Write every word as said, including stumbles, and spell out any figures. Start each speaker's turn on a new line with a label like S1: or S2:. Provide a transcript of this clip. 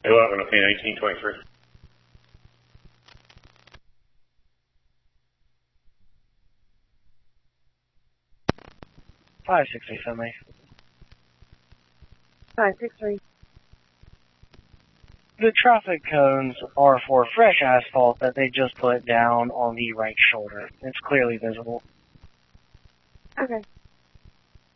S1: eleven, opinion eighteen twenty-three.
S2: five six three, semi.
S3: five six three.
S2: The traffic cones are for fresh asphalt that they just put down on the right shoulder. It's clearly visible.
S3: Okay.